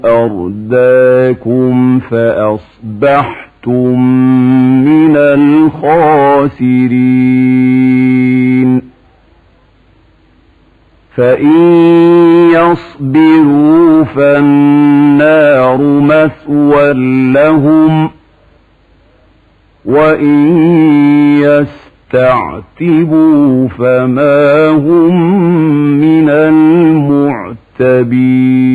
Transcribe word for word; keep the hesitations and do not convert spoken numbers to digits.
أرداكم فأصبحتم من الخاسرين فإن يصبروا فالنار مثوى لهم وإن يستعتبوا فما هم من المعتبين